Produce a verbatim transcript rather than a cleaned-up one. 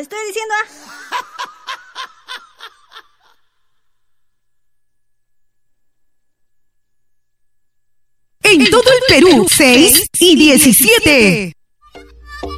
estoy diciendo, ¿ah? En todo el Perú, seis y diecisiete.